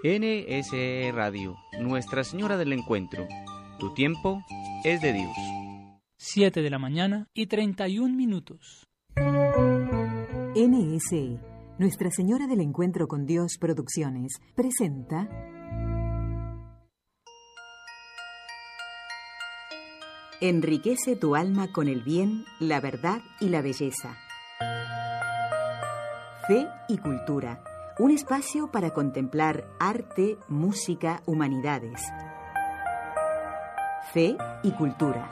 NSE Radio, Nuestra Señora del Encuentro. Tu tiempo es de Dios. 7 de la mañana y 31 minutos. NSE, Nuestra Señora del Encuentro con Dios Producciones, presenta... Enriquece tu alma con el bien, la verdad y la belleza. Fe y cultura, un espacio para contemplar arte, música, humanidades. Fe y cultura.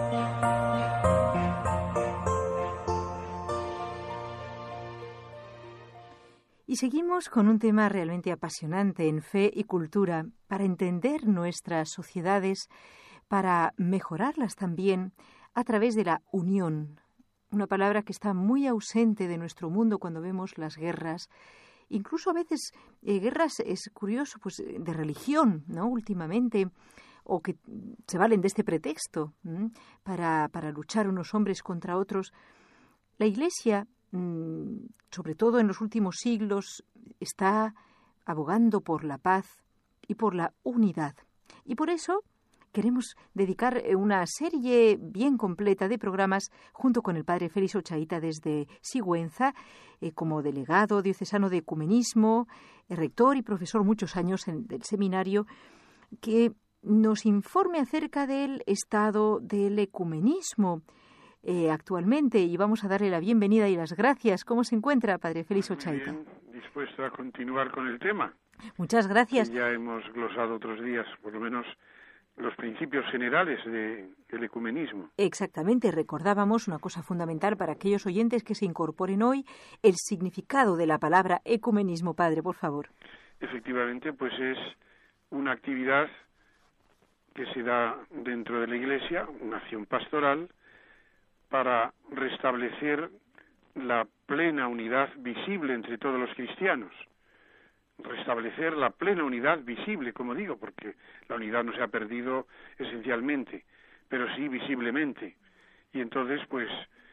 Y seguimos con un tema realmente apasionante en fe y cultura para entender nuestras sociedades, para mejorarlas también a través de la unión. Una palabra que está muy ausente de nuestro mundo cuando vemos las guerras. Incluso a veces guerras, es curioso, pues de religión, ¿no? Últimamente, o que se valen de este pretexto para luchar unos hombres contra otros. La Iglesia, sobre todo en los últimos siglos, está abogando por la paz y por la unidad. Y por eso queremos dedicar una serie bien completa de programas junto con el padre Félix Ochaíta desde Sigüenza, como delegado diocesano de ecumenismo, rector y profesor muchos años del seminario, que nos informe acerca del estado del ecumenismo actualmente. Y vamos a darle la bienvenida y las gracias. ¿Cómo se encuentra, padre Félix Ochaíta? Muy bien, dispuesto a continuar con el tema. Muchas gracias. Ya hemos glosado otros días, por lo menos, los principios generales del ecumenismo. Exactamente, recordábamos una cosa fundamental para aquellos oyentes que se incorporen hoy, el significado de la palabra ecumenismo. Padre, por favor. Efectivamente, pues es una actividad que se da dentro de la Iglesia, una acción pastoral, para restablecer la plena unidad visible entre todos los cristianos. Restablecer la plena unidad visible, como digo, porque la unidad no se ha perdido esencialmente, pero sí visiblemente. Y entonces, pues,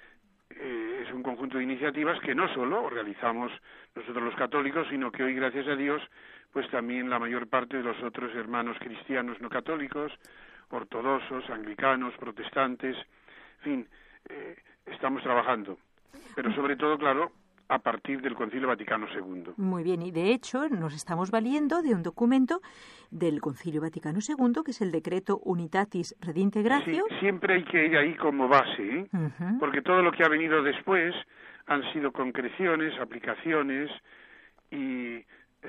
es un conjunto de iniciativas que no solo realizamos nosotros los católicos, sino que hoy, gracias a Dios, pues también la mayor parte de los otros hermanos cristianos no católicos, ortodoxos, anglicanos, protestantes, en fin, estamos trabajando. Pero sobre todo, claro, a partir del Concilio Vaticano II. Muy bien, y de hecho nos estamos valiendo de un documento del Concilio Vaticano II, que es el decreto Unitatis Redintegratio. Sí, siempre hay que ir ahí como base, porque todo lo que ha venido después han sido concreciones, aplicaciones, y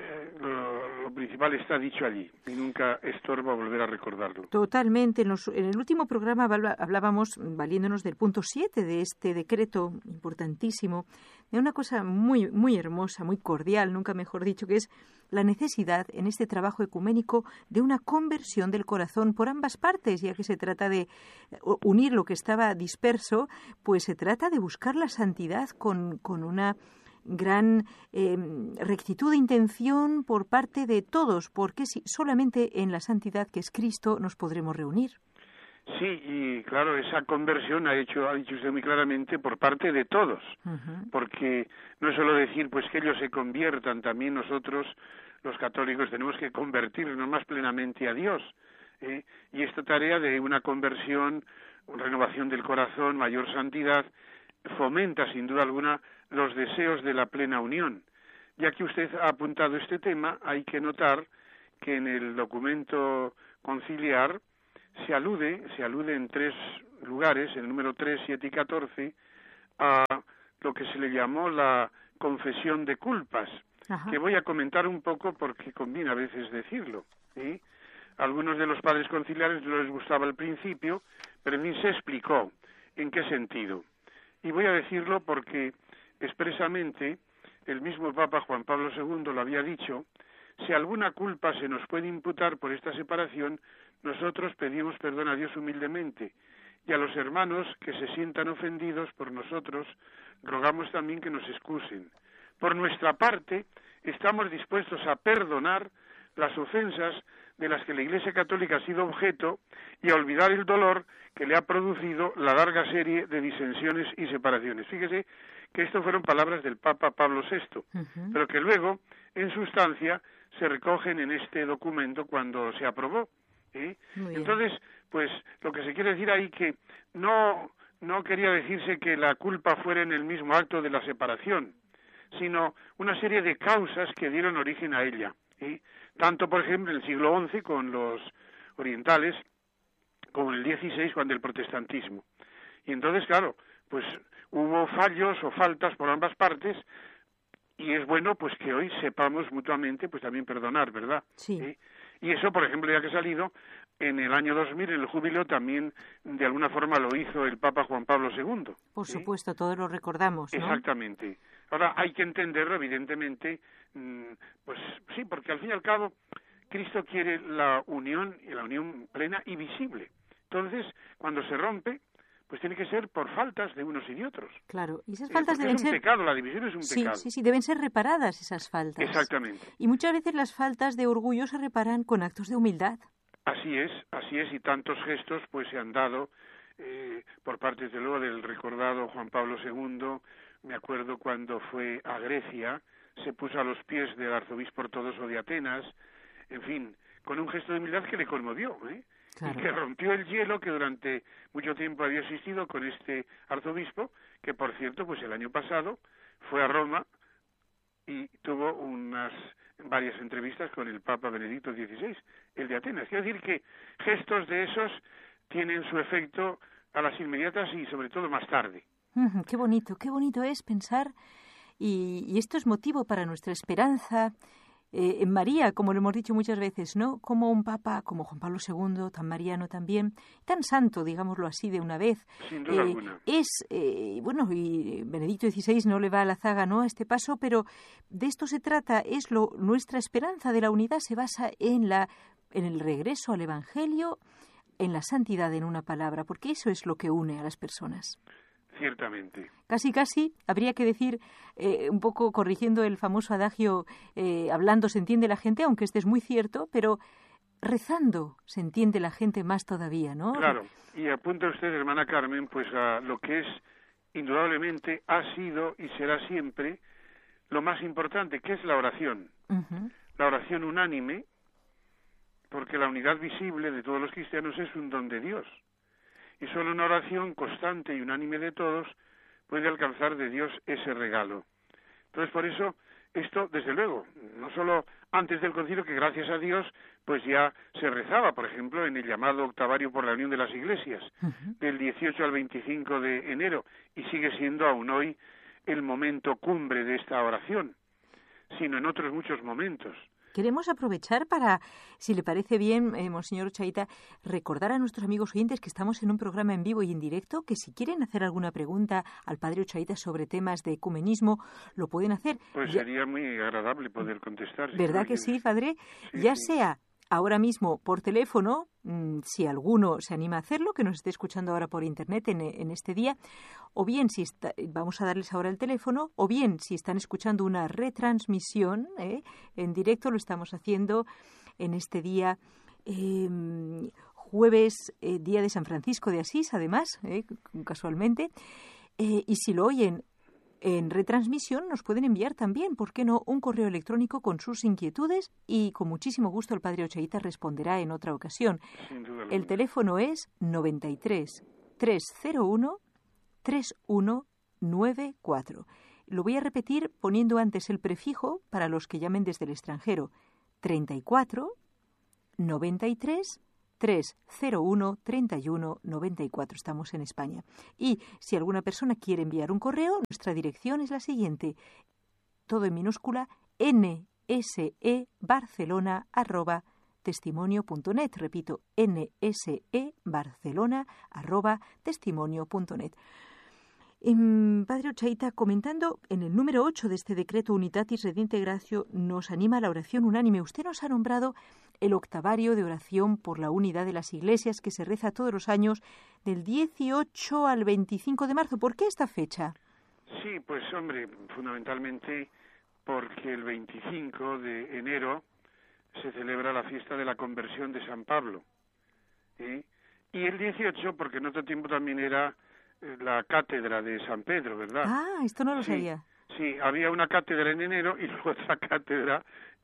lo principal está dicho allí, y nunca estorba volver a recordarlo. Totalmente. En el último programa hablábamos, valiéndonos del punto 7 de este decreto importantísimo, de una cosa muy, muy hermosa, muy cordial, nunca mejor dicho, que es la necesidad en este trabajo ecuménico de una conversión del corazón por ambas partes, ya que se trata de unir lo que estaba disperso, pues se trata de buscar la santidad con una gran rectitud de intención por parte de todos, porque solamente en la santidad que es Cristo nos podremos reunir. Sí, y claro, esa conversión ha dicho usted muy claramente, por parte de todos, porque no es solo decir pues que ellos se conviertan, también nosotros, los católicos, tenemos que convertirnos más plenamente a Dios, y esta tarea de una conversión, renovación del corazón, mayor santidad, fomenta sin duda alguna los deseos de la plena unión. Ya que usted ha apuntado este tema, hay que notar que en el documento conciliar se alude en 3 lugares, el número 3, 7 y 14, a lo que se le llamó la confesión de culpas, que voy a comentar un poco porque conviene a veces decirlo, ¿sí? A algunos de los padres conciliares no les gustaba al principio, pero en fin se explicó en qué sentido. Y voy a decirlo porque expresamente el mismo Papa Juan Pablo II lo había dicho: si alguna culpa se nos puede imputar por esta separación, nosotros pedimos perdón a Dios humildemente, y a los hermanos que se sientan ofendidos por nosotros, rogamos también que nos excusen. Por nuestra parte, estamos dispuestos a perdonar las ofensas de las que la Iglesia Católica ha sido objeto y a olvidar el dolor que le ha producido la larga serie de disensiones y separaciones. Fíjese que esto fueron palabras del Papa Pablo VI, pero que luego, en sustancia, se recogen en este documento cuando se aprobó. Entonces, pues lo que se quiere decir ahí que no quería decirse que la culpa fuera en el mismo acto de la separación, sino una serie de causas que dieron origen a ella. Tanto, por ejemplo, en el siglo XI con los orientales, como en el XVI con el protestantismo. Y entonces, claro, pues hubo fallos o faltas por ambas partes, y es bueno pues que hoy sepamos mutuamente pues también perdonar, ¿verdad? Sí. Y eso, por ejemplo, ya que ha salido, en el año 2000, en el jubileo, también de alguna forma lo hizo el Papa Juan Pablo II. Por supuesto, todos lo recordamos, ¿no? Exactamente. Ahora, hay que entenderlo, evidentemente, pues sí, porque al fin y al cabo, Cristo quiere la unión plena y visible. Entonces, cuando se rompe, pues tiene que ser por faltas de unos y de otros. Claro, y esas faltas deben ser... Es un pecado, la división es un pecado. Sí, deben ser reparadas esas faltas. Exactamente. Y muchas veces las faltas de orgullo se reparan con actos de humildad. Así es, y tantos gestos pues se han dado por parte, desde luego, del recordado Juan Pablo II. Me acuerdo cuando fue a Grecia, se puso a los pies del arzobispo ortodoxo de Atenas, en fin, con un gesto de humildad que le conmovió, Claro. Y que rompió el hielo que durante mucho tiempo había existido con este arzobispo, que por cierto, pues el año pasado fue a Roma y tuvo varias entrevistas con el Papa Benedicto XVI, el de Atenas. Quiero decir que gestos de esos tienen su efecto a las inmediatas y sobre todo más tarde. Qué bonito es pensar, y esto es motivo para nuestra esperanza en María, como lo hemos dicho muchas veces, ¿no? Como un papa, como Juan Pablo II, tan mariano también, tan santo, digámoslo así, de una vez. Sin duda alguna. Bueno, y Benedicto XVI no le va a la zaga, ¿no?, a este paso, pero de esto se trata, nuestra esperanza de la unidad se basa en el regreso al Evangelio, en la santidad, en una palabra, porque eso es lo que une a las personas. Ciertamente. Casi habría que decir, un poco corrigiendo el famoso adagio, hablando se entiende la gente, aunque este es muy cierto, pero rezando se entiende la gente más todavía, ¿no? Claro, y apunta usted, hermana Carmen, pues a lo que es, indudablemente, ha sido y será siempre lo más importante, que es la oración. Uh-huh. La oración unánime, porque la unidad visible de todos los cristianos es un don de Dios. Y solo una oración constante y unánime de todos puede alcanzar de Dios ese regalo. Entonces, por eso, esto, desde luego, no solo antes del concilio, que gracias a Dios, pues ya se rezaba, por ejemplo, en el llamado octavario por la unión de las iglesias, del 18 al 25 de enero, y sigue siendo aún hoy el momento cumbre de esta oración, sino en otros muchos momentos. Queremos aprovechar para, si le parece bien, Monseñor Ochaíta, recordar a nuestros amigos oyentes que estamos en un programa en vivo y en directo, que si quieren hacer alguna pregunta al Padre Ochaíta sobre temas de ecumenismo, lo pueden hacer. Pues sería muy agradable poder contestar. ¿Verdad que sí, Padre? Sí, ya sí. sea ahora mismo por teléfono, si alguno se anima a hacerlo, que nos esté escuchando ahora por internet en este día, o bien vamos a darles ahora el teléfono, o bien si están escuchando una retransmisión en directo, lo estamos haciendo en este día jueves, día de San Francisco de Asís, además, casualmente, y si lo oyen en retransmisión, nos pueden enviar también, ¿por qué no?, un correo electrónico con sus inquietudes, y con muchísimo gusto el Padre Ochaíta responderá en otra ocasión. El teléfono es 93 301 3194. Lo voy a repetir poniendo antes el prefijo para los que llamen desde el extranjero: 34 93 301 31 94. Estamos en España. Y si alguna persona quiere enviar un correo, nuestra dirección es la siguiente: todo en minúscula, nsebarcelona@testimonio.net. Repito, nsebarcelona@testimonio.net. Padre Ochaíta, comentando en el número 8 de este decreto Unitatis Redintegratio, nos anima a la oración unánime. Usted nos ha nombrado el octavario de oración por la unidad de las iglesias, que se reza todos los años del 18 al 25 de marzo. ¿Por qué esta fecha? Sí, pues hombre, fundamentalmente porque el 25 de enero se celebra la fiesta de la conversión de San Pablo. Y el 18 porque en otro tiempo también era la cátedra de San Pedro, ¿verdad? Ah, esto no lo sabía. Sí, había una cátedra en enero y luego otra cátedra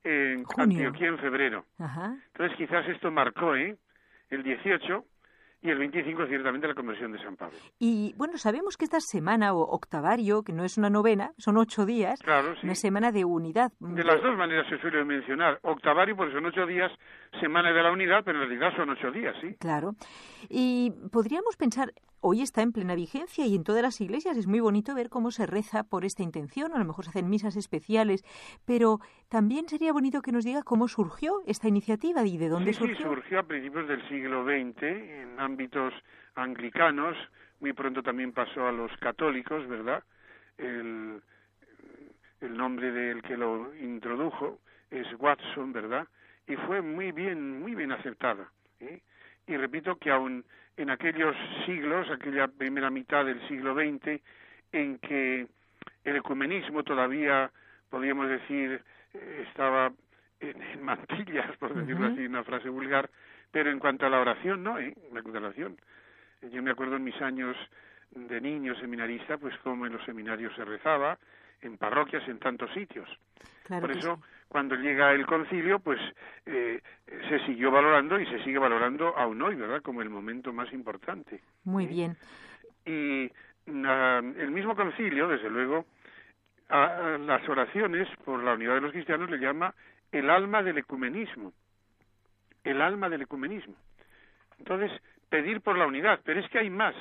en Junio. Antioquía en febrero. Ajá. Entonces quizás esto marcó el 18 y el 25 ciertamente la conversión de San Pablo. Y bueno, sabemos que esta semana o octavario, que no es una novena, son 8 días, Claro, sí. una semana de unidad. De las dos maneras se suele mencionar. Octavario, porque son 8 días, semana de la unidad, pero en realidad son 8 días, sí. Claro. Y podríamos pensar, hoy está en plena vigencia y en todas las iglesias es muy bonito ver cómo se reza por esta intención, a lo mejor se hacen misas especiales, pero también sería bonito que nos diga cómo surgió esta iniciativa y de dónde surgió. Sí, surgió a principios del siglo XX en ámbitos anglicanos, muy pronto también pasó a los católicos, ¿verdad? El nombre del que lo introdujo es Watson, ¿verdad? Y fue muy bien aceptada, ¿eh? Y repito que aún en aquellos siglos, aquella primera mitad del siglo XX, en que el ecumenismo todavía, podríamos decir, estaba en mantillas, por decirlo así, una frase vulgar, pero en cuanto a la oración, ¿no? La oración. Yo me acuerdo en mis años de niño seminarista, pues como en los seminarios se rezaba, en parroquias, en tantos sitios. Claro. Por eso, cuando llega el concilio, pues se siguió valorando y se sigue valorando aún hoy, ¿verdad?, como el momento más importante. Muy bien. Y el mismo concilio, desde luego, a las oraciones por la unidad de los cristianos le llama el alma del ecumenismo. El alma del ecumenismo. Entonces, pedir por la unidad, pero es que hay más.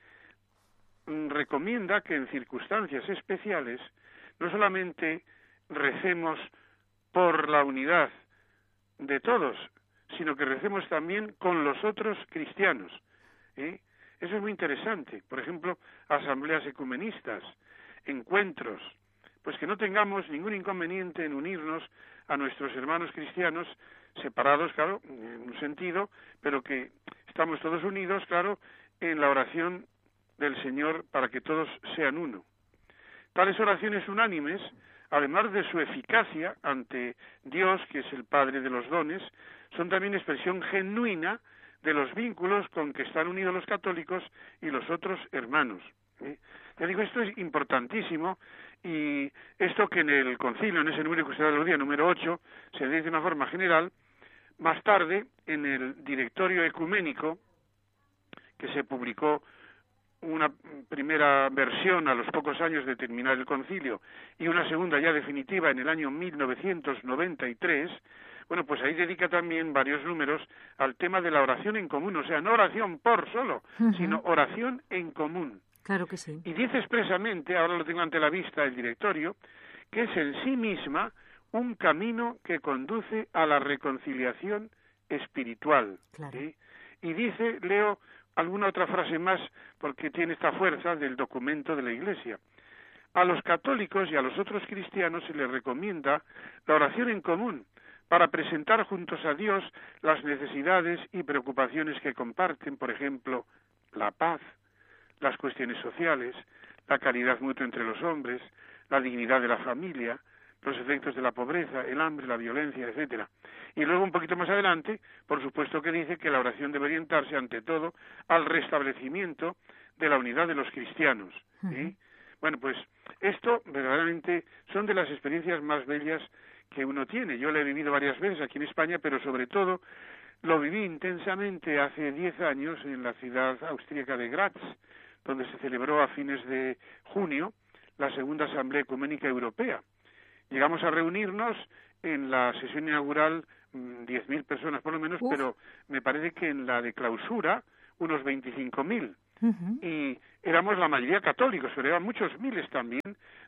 Recomienda que en circunstancias especiales no solamente recemos por la unidad de todos, sino que recemos también con los otros cristianos. Eso es muy interesante. Por ejemplo, asambleas ecumenistas, encuentros, pues que no tengamos ningún inconveniente en unirnos a nuestros hermanos cristianos, separados, claro, en un sentido, pero que estamos todos unidos, claro, en la oración del Señor para que todos sean uno. Tales oraciones unánimes, además de su eficacia ante Dios, que es el Padre de los dones, son también expresión genuina de los vínculos con que están unidos los católicos y los otros hermanos. Ya digo, esto es importantísimo, y esto que en el concilio, en ese número que usted aludía, número 8, se dice de una forma general. Más tarde, en el Directorio Ecuménico, que se publicó una primera versión a los pocos años de terminar el concilio y una segunda ya definitiva en el año 1993, bueno, pues ahí dedica también varios números al tema de la oración en común, o sea, no oración por solo, sino oración en común. Claro que sí. Y dice expresamente, ahora lo tengo ante la vista, el directorio, que es en sí misma un camino que conduce a la reconciliación espiritual. Claro. ¿Sí? Y dice, leo alguna otra frase más, porque tiene esta fuerza del documento de la Iglesia. A los católicos y a los otros cristianos se les recomienda la oración en común, para presentar juntos a Dios las necesidades y preocupaciones que comparten, por ejemplo, la paz, las cuestiones sociales, la caridad mutua entre los hombres, la dignidad de la familia, los efectos de la pobreza, el hambre, la violencia, etcétera. Y luego un poquito más adelante, por supuesto que dice que la oración debe orientarse ante todo al restablecimiento de la unidad de los cristianos. ¿Sí? Bueno, pues esto verdaderamente son de las experiencias más bellas que uno tiene. Yo lo he vivido varias veces aquí en España, pero sobre todo lo viví intensamente hace 10 años en la ciudad austríaca de Graz, donde se celebró a fines de junio la segunda Asamblea Ecuménica Europea. Llegamos a reunirnos en la sesión inaugural 10.000 personas por lo menos, pero me parece que en la de clausura unos 25.000. Y éramos la mayoría católicos, pero eran muchos miles también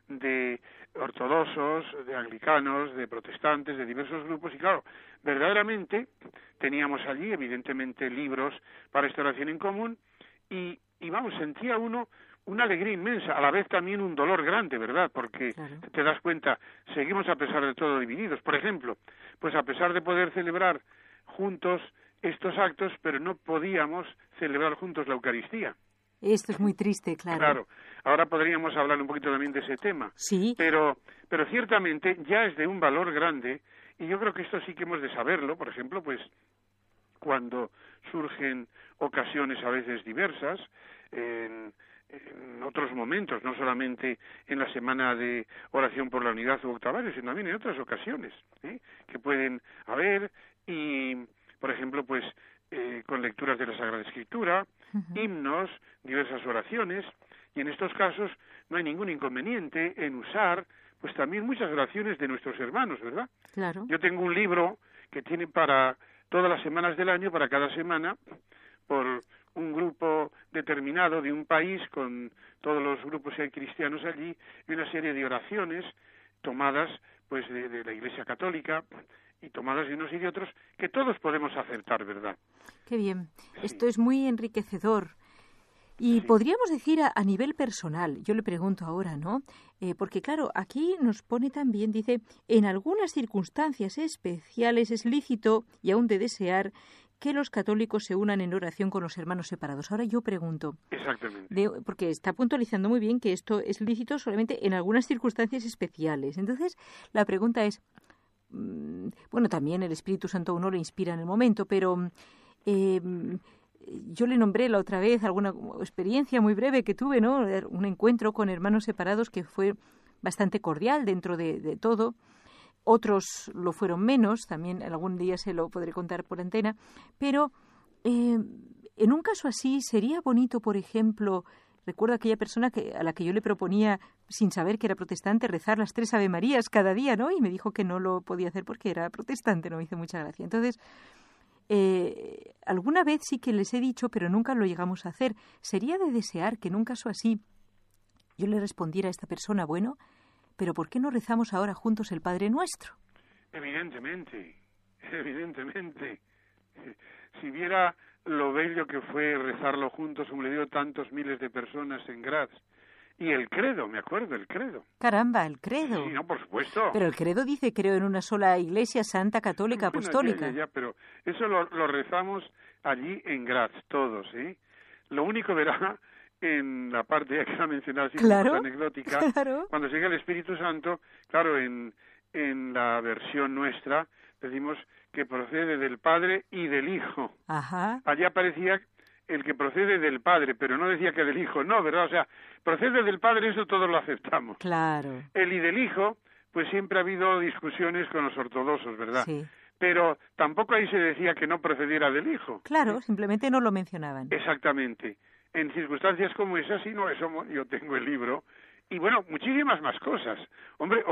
de ortodoxos, de anglicanos, de protestantes, de diversos grupos. Y claro, verdaderamente teníamos allí, evidentemente, libros para esta oración en común, y vamos, sentía uno una alegría inmensa, a la vez también un dolor grande, ¿verdad? Porque te das cuenta, seguimos a pesar de todo divididos. Por ejemplo, pues a pesar de poder celebrar juntos estos actos, pero no podíamos celebrar juntos la Eucaristía. Esto es muy triste, claro. Claro, ahora podríamos hablar un poquito también de ese tema. Sí. Pero ciertamente ya es de un valor grande, y yo creo que esto sí que hemos de saberlo. Por ejemplo, pues cuando surgen ocasiones a veces diversas, en en otros momentos, no solamente en la semana de oración por la unidad o octavario, sino también en otras ocasiones, que pueden haber, y por ejemplo, pues con lecturas de la Sagrada Escritura, himnos, diversas oraciones, y en estos casos no hay ningún inconveniente en usar pues también muchas oraciones de nuestros hermanos, ¿verdad? Claro. Yo tengo un libro que tiene para todas las semanas del año, para cada semana, por un grupo determinado de un país, con todos los grupos que hay cristianos allí, y una serie de oraciones tomadas pues de la Iglesia Católica y tomadas de unos y de otros, que todos podemos acertar, ¿verdad? Qué bien. Sí. Esto es muy enriquecedor. Y Sí. podríamos decir a nivel personal, yo le pregunto ahora, ¿no? Porque claro, aquí nos pone también, dice, en algunas circunstancias especiales es lícito y aún de desear que los católicos se unan en oración con los hermanos separados. Ahora yo pregunto, Exactamente. porque está puntualizando muy bien que esto es lícito solamente en algunas circunstancias especiales. Entonces, la pregunta es, bueno, también el Espíritu Santo a uno lo inspira en el momento, pero yo le nombré la otra vez alguna experiencia muy breve que tuve, ¿no? Un encuentro con hermanos separados que fue bastante cordial dentro de todo. Otros lo fueron menos, también algún día se lo podré contar por antena, pero en un caso así sería bonito, por ejemplo, recuerdo aquella persona a la que yo le proponía, sin saber que era protestante, rezar las 3 Ave Marías cada día, ¿no? Y me dijo que no lo podía hacer porque era protestante, no me hizo mucha gracia. Entonces, alguna vez sí que les he dicho, pero nunca lo llegamos a hacer. Sería de desear que en un caso así yo le respondiera a esta persona, bueno, pero ¿por qué no rezamos ahora juntos el Padre Nuestro? Evidentemente. Si viera lo bello que fue rezarlo juntos, como le dio tantos miles de personas en Graz. Y el credo, me acuerdo, el credo. Caramba, el credo. Sí, no, por supuesto. Pero el credo dice, creo en una sola iglesia santa, católica, Bueno, apostólica. Ya, pero eso lo rezamos allí en Graz, todos, ¿eh? Lo único, verá, en la parte ya que ha mencionado, así claro, como anecdótica, claro. Cuando llega el Espíritu Santo, claro, en la versión nuestra, decimos que procede del Padre y del Hijo. Ajá. Allí aparecía el que procede del Padre, pero no decía que del Hijo, no, ¿verdad? O sea, procede del Padre, eso todos lo aceptamos. Claro. El y del Hijo, pues siempre ha habido discusiones con los ortodoxos, ¿verdad? Sí. Pero tampoco ahí se decía que no procediera del Hijo. Claro, simplemente no lo mencionaban. Exactamente. En circunstancias como esas, sí, no, eso yo tengo el libro. Y bueno, muchísimas más cosas. Hombre,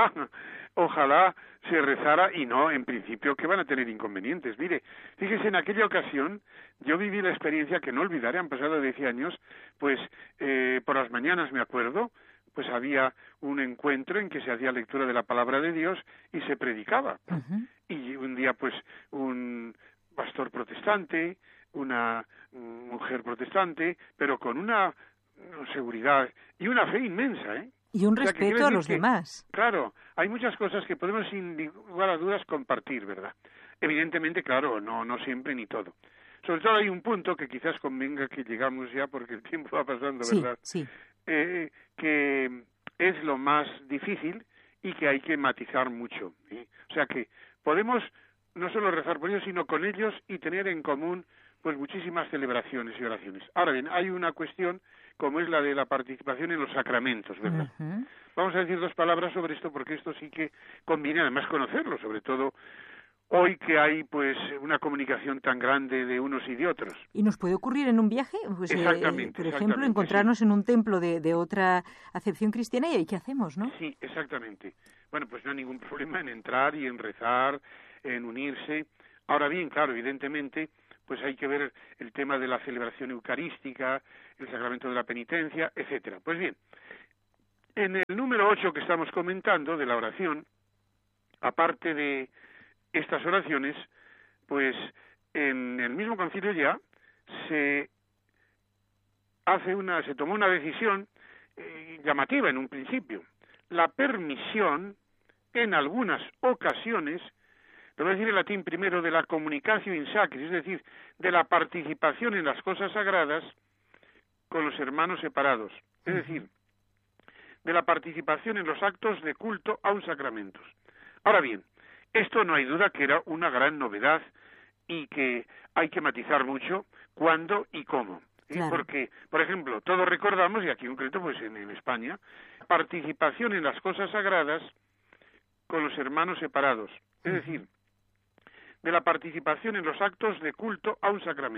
ojalá se rezara, y no, en principio, que van a tener inconvenientes. Mire, fíjese, en aquella ocasión yo viví la experiencia que no olvidaré, han pasado 10 años, pues por las mañanas, me acuerdo, pues había un encuentro en que se hacía lectura de la palabra de Dios y se predicaba. Uh-huh. Y un día, pues, un pastor protestante, una mujer protestante, pero con una seguridad y una fe inmensa, ¿eh? Y un respeto a los demás. Claro, hay muchas cosas que podemos sin lugar a dudas compartir, ¿verdad? Evidentemente, claro, no siempre ni todo. Sobre todo hay un punto que quizás convenga que llegamos ya porque el tiempo va pasando, ¿verdad? Sí. Que es lo más difícil y que hay que matizar mucho, ¿eh? O sea que podemos no solo rezar por ellos, sino con ellos y tener en común pues muchísimas celebraciones y oraciones. Ahora bien, hay una cuestión como es la de la participación en los sacramentos, ¿verdad? Uh-huh. Vamos a decir 2 palabras sobre esto porque esto sí que conviene además conocerlo, sobre todo hoy que hay pues una comunicación tan grande de unos y de otros. ¿Y nos puede ocurrir en un viaje? Pues, exactamente. Por ejemplo, encontrarnos en un templo de otra acepción cristiana y ¿qué hacemos, no? Sí, exactamente. Bueno, pues no hay ningún problema en entrar y en rezar, en unirse. Ahora bien, claro, evidentemente, pues hay que ver el tema de la celebración eucarística, el sacramento de la penitencia, etcétera. Pues bien, en el número 8 que estamos comentando de la oración, aparte de estas oraciones, pues en el mismo concilio ya se tomó una decisión llamativa en un principio, la permisión en algunas ocasiones, lo voy a decir en latín primero, de la communicatio in sacris, es decir, de la participación en las cosas sagradas con los hermanos separados, es decir, de la participación en los actos de culto a un sacramentos. Ahora bien, esto no hay duda que era una gran novedad y que hay que matizar mucho cuándo y cómo. Claro. Porque, por ejemplo, todos recordamos, y aquí en concreto, pues en España, participación en las cosas sagradas con los hermanos separados. Es decir, de la participación en los actos de culto a un sacramento.